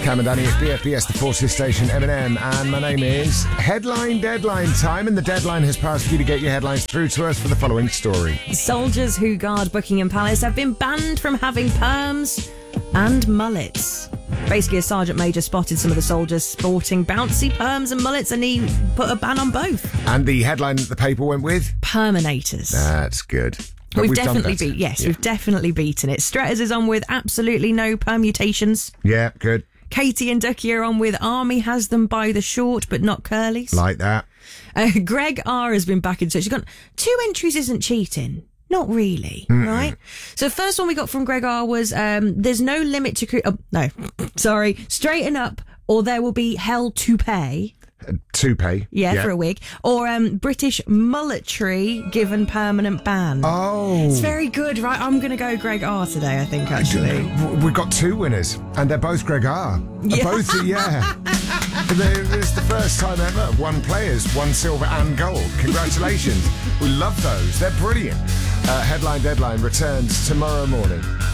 Cam and Danny. It's BFBS, the Forces Station, M&M, and my name is Headline Deadline Time, and the deadline has passed for you to get your headlines through to us for the following story. Soldiers who guard Buckingham Palace have been banned from having perms and mullets. Basically, a sergeant major spotted some of the soldiers sporting bouncy perms and mullets, and he put a ban on both. And the headline that the paper went with? Perminators. That's good. But We've definitely beaten it. Stretters is on with absolutely no permutations. Yeah, good. Katie and Ducky are on with Army has them by the short, but not curlies. Like that. Greg R has been back in touch. He's gone, 2 entries isn't cheating. Not really, right? So the first one we got from Greg R was, there's no limit to... straighten up or there will be hell to pay. To pay. Yeah, for a wig. Or British mulletry given permanent ban. Oh. It's very good, right? I'm going to go Greg R today, I think, actually. We've got 2 winners, and they're both Greg R. Yeah. Both, It's the first time ever. 1 players, 1 silver and gold. Congratulations. We love those. They're brilliant. Headline Deadline returns tomorrow morning.